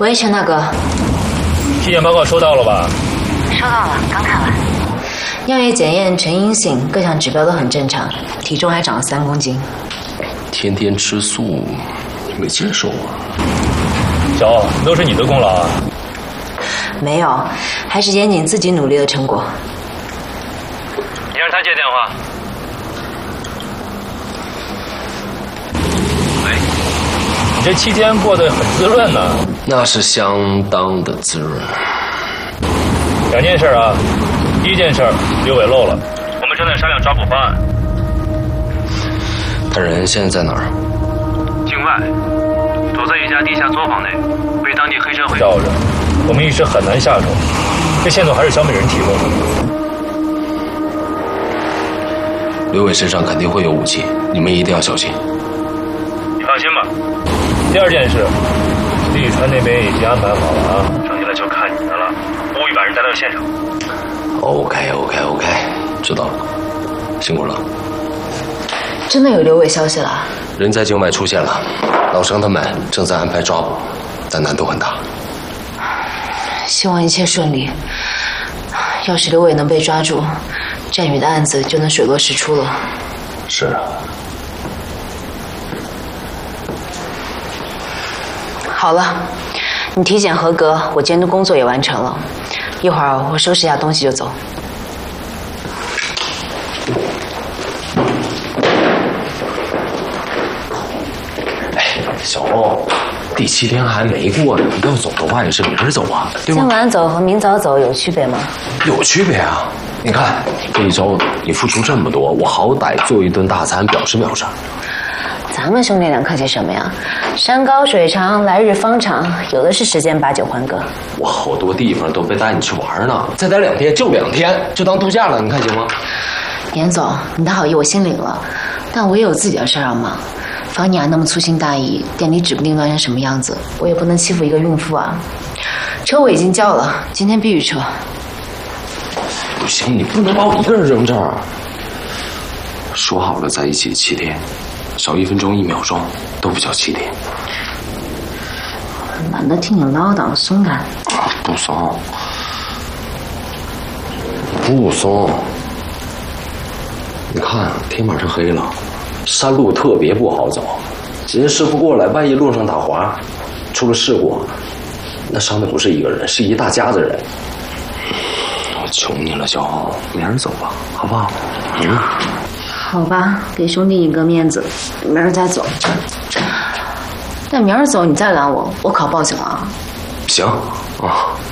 喂，陈大哥， 体检报告收到了吧？ 收到了，刚看完。尿液检验呈阴性，各项指标都很正常，体重还长了3公斤。 天天吃素，没接受啊？ 小奥，都是你的功劳啊！ 没有，还是严谨自己努力的成果。 你让他接电话。喂，你这7天过得很滋润呢。 那是相当的滋润。 2件事啊，第一件事，刘伟漏了，我们正在商量抓捕方案。 他人现在在哪儿？ 境外，躲在一家地下作坊内，被当地黑社会罩着，我们一时很难下手。这线索还是小美人提供的。 刘伟身上肯定会有武器，你们一定要小心。 你放心吧。第2件事，利川那边已经安排好了啊，剩下的就看你的了。务必把人带到现场。 OK， 知道了，辛苦了。 真的有刘伟消息了？ 人在境外出现了，老生他们正在安排抓捕，但难度很大。 希望一切顺利。要是刘伟能被抓住，战宇的案子就能水落石出了。 是啊。 好了，你体检合格，我监督工作也完成了，一会儿我收拾一下东西就走。 小欧，第7天还没过呢，要走的话也是明儿走啊，对吗？ 今晚走和明早走有区别吗？ 有区别啊！你看这一周你付出这么多，我好歹做一顿大餐表示表示。 咱们兄弟俩客气什么呀？山高水长，来日方长，有的是时间把酒欢歌。 我好多地方都没带你去玩呢，再待2天就2天，就当度假了，你看行吗？ 严总，你的好意我心领了，但我也有自己的事要忙。方妮雅那么粗心大意，店里指不定乱成什么样子，我也不能欺负一个孕妇啊。车我已经叫了，今天必须撤。 不行，你不能把我一个人扔这儿。说好了在一起7天，少1分钟1秒钟都不叫7天。 懒得听你唠叨，松开。 不松，不松。你看天马上黑了，山路特别不好走，人师傅过来，万一路上打滑，出了事故，那伤的不是一个人，是一大家子人。我求你了，小欧，明儿走吧，好不好？ 好吧，给兄弟一个面子，明儿再走。但明儿走你再拦我，我可报警了啊！ 行啊。